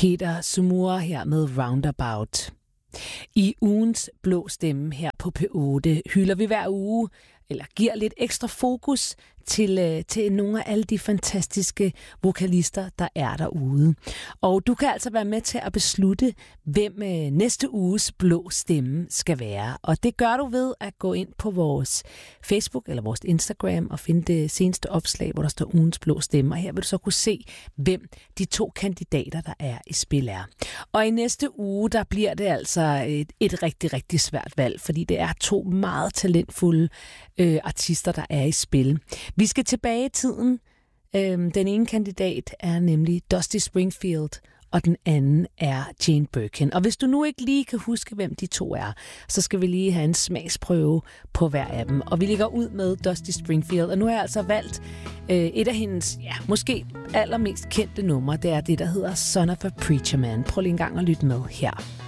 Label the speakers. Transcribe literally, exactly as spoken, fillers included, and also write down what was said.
Speaker 1: Peter Sumura her med Roundabout. I ugens blå stemme her på P otte hylder vi hver uge, eller giver lidt ekstra fokus til, til nogle af alle de fantastiske vokalister, der er derude. Og du kan altså være med til at beslutte, hvem næste uges blå stemme skal være. Og det gør du ved at gå ind på vores Facebook eller vores Instagram og finde det seneste opslag, hvor der står ugens blå stemme. Og her vil du så kunne se, hvem de to kandidater, der er i spil er. Og i næste uge, der bliver det altså et, et rigtig, rigtig svært valg, fordi det er to meget talentfulde øh, artister, der er i spil. Vi skal tilbage i tiden. Øhm, den ene kandidat er nemlig Dusty Springfield, og den anden er Jane Birkin. Og hvis du nu ikke lige kan huske, hvem de to er, så skal vi lige have en smagsprøve på hver af dem. Og vi ligger ud med Dusty Springfield, og nu har jeg altså valgt øh, et af hendes, ja, måske allermest kendte numre. Det er det, der hedder Son of a Preacher Man. Prøv lige en gang at lytte med her.